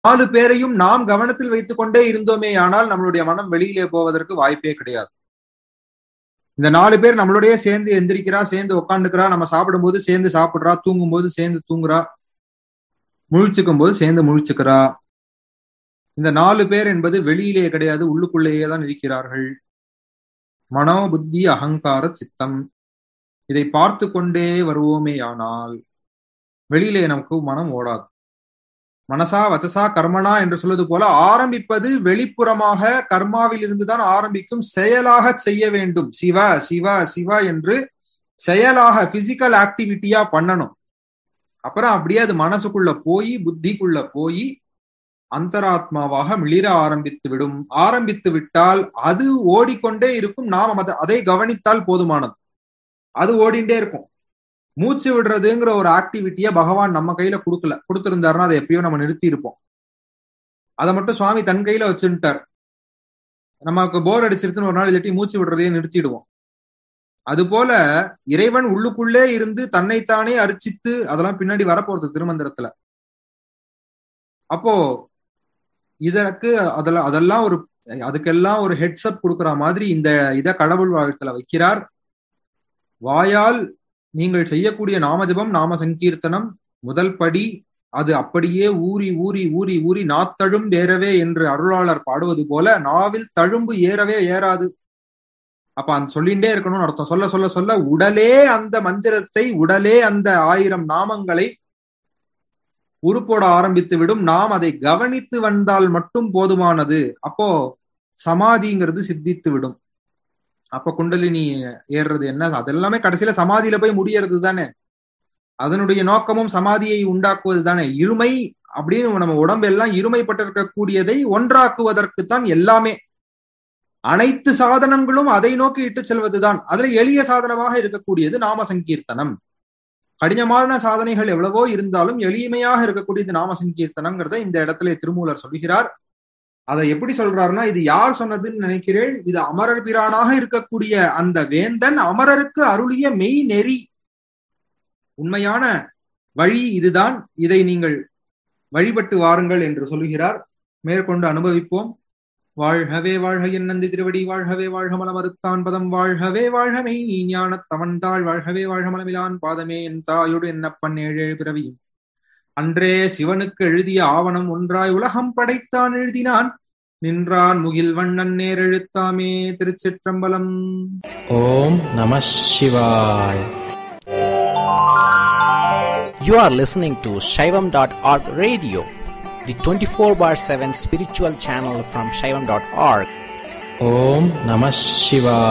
4 பேரையும் நாம் கவனத்தில் வைத்துக் கொண்டே இருந்தோமே ஆனால் நம்மளுடைய மனம் வெளியிலே போவதற்கு வாய்ப்பே கிடையாது. இந்த 4 பேர் நம்மளுடைய சேர்ந்து எந்திரிக்கிறா, சேர்ந்து உட்காந்துக்கிறா, நம்ம சாப்பிடும் போது சேர்ந்து சாப்பிடுறா, தூங்கும் போது சேர்ந்து தூங்குறா, முழிச்சுக்கும் போது சேர்ந்து முழிச்சுக்கிறா. இந்த 4 பேர் என்பது வெளியிலே கிடையாது, உள்ளுக்குள்ளேயே தான் இருக்கிறார்கள். மனோ புத்தி அகங்கார சித்தம். இதை பார்த்து கொண்டே வருவோமே ஆனால் வெளியிலே நமக்கு மனம் ஓடாது. மனசா வச்சசா கர்மனா என்று சொல்வது போல ஆரம்பிப்பது வெளிப்புறமாக கர்மாவில் இருந்துதான் ஆரம்பிக்கும். செயலாக செய்ய வேண்டும். சிவா சிவா சிவா என்று செயலாக பிசிக்கல் ஆக்டிவிட்டியா பண்ணணும். அப்புறம் அப்படியே அது மனசுக்குள்ள போய் புத்திக்குள்ள போய் அந்தராத்மாவாக மிளிர ஆரம்பித்து விடும். ஆரம்பித்து விட்டால் அது ஓடிக்கொண்டே இருக்கும். நாம் அதை கவனித்தால் போதுமானது. அது ஓடிண்டே இருக்கும். மூச்சு விடுறதுங்கிற ஒரு ஆக்டிவிட்டியா பகவான் நம்ம கையில கொடுத்திருந்தாருன்னா அதை எப்பயோ நம்ம நிறுத்தி இருப்போம். அதை மட்டும் சுவாமி தன் கையில வச்சுட்டார். நமக்கு போர் அடிச்சிருச்சுன்னு ஒரு நாள் இல்லாட்டி மூச்சு விடுறதையே நிறுத்திடுவோம். அது போல இறைவன் உள்ளுக்குள்ளே இருந்து தன்னைத்தானே அர்ச்சித்து அதெல்லாம் பின்னாடி வரப்போறது திருமந்திரத்துல. அப்போ இதற்கு அதெல்லாம் ஒரு அதுக்கெல்லாம் ஒரு ஹெட்ஸ்அப் கொடுக்குற மாதிரி இந்த இதை கடவுள் வாழ்த்துல வைக்கிறார். வாயால் நீங்கள் செய்யக்கூடிய நாமஜபம் நாம சங்கீர்த்தனம் முதல் படி. அது அப்படியே ஊறி ஊறி ஊறி ஊறி நாத்தழும் ஏறவே என்று அருளாளர் பாடுவது போல நாவில் தழும்பு ஏறவே ஏறாது. அப்ப அந்த சொல்லிண்டே இருக்கணும்னு அர்த்தம். சொல்ல சொல்ல சொல்ல உடலே அந்த மந்திரத்தை, உடலே அந்த 1000 நாமங்களை உருப்போட ஆரம்பித்து விடும். நாம் அதை கவனித்து வந்தால் மட்டும் போதுமானது. அப்போ சமாதிங்கிறது சித்தித்து விடும். அப்ப குண்டலினி ஏறுறது என்ன, அதெல்லாமே கடைசியில சமாதியில போய் முடியறது தானே. அதனுடைய நோக்கமும் சமாதியை உண்டாக்குவது தானே. இருமை அப்படின்னு நம்ம உடம்பு எல்லாம் இருமைப்பட்டிருக்கக்கூடியதை ஒன்றாக்குவதற்குத்தான் எல்லாமே. அனைத்து சாதனங்களும் அதை நோக்கி இட்டு செல்வதுதான். அதுல எளிய சாதனமாக இருக்கக்கூடியது நாம சங்கீர்த்தனம். கடினமான சாதனைகள் எவ்வளவோ இருந்தாலும் எளிமையாக இருக்கக்கூடியது நாம சங்கீர்த்தனம்ங்கிறத இந்த இடத்துல திருமூலர் சொல்கிறார். அதை எப்படி சொல்றாருன்னா, இது யார் சொன்னதுன்னு நினைக்கிறேன், இது அமரர் பிரானாக இருக்கக்கூடிய அந்த வேந்தன் அமரருக்கு அருளிய மெய் நெறி, உண்மையான வழி இதுதான். இதை நீங்கள் வழிபட்டு வாருங்கள் என்று சொல்லுகிறார். மேற்கொண்டு அனுபவிப்போம். வாழ்கவே வாழ்க என் நந்தி திருவடி, வாழ்கவே வாழ்க மலமறுத்தான் பதம், வாழ்கவே வாழ்கமே ஞான தவன்தாள், வாழ்கவே வாழ்க மலமிலான் பாதமே என் தாயோடு என்னப்பன் 7 பிறவியும் அன்றே சிவனுக்கு எழுதிய ஆவணம் ஒன்றாய் உலகம் படைத்தான் எழுதினான் நின்றான் முகில் வண்ணன் நேரெழுத்தாமே. திருச்சிற்றம்பலம். ஓம் நம சிவாய். You are listening to Shaivam.org radio, the 24/7 spiritual channel from Shaivam.org. Om Namah Shivaya.